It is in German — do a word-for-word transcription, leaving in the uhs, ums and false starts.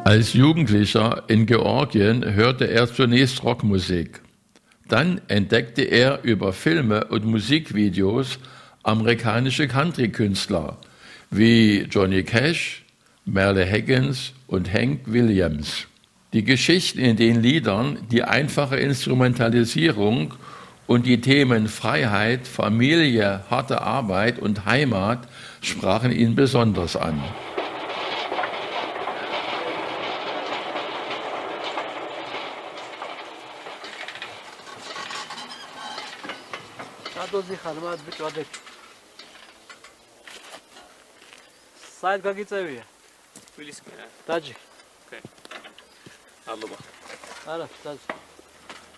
Als Jugendlicher in Georgien hörte er zunächst Rockmusik. Dann entdeckte er über Filme und Musikvideos amerikanische Country-Künstler wie Johnny Cash, Merle Higgins und Hank Williams. Die Geschichten in den Liedern, die einfache Instrumentalisierung und die Themen Freiheit, Familie, harte Arbeit und Heimat sprachen ihn besonders an. Сайт как и цевия. Близко. Таджи. Окей. Алло. Ара, таджи.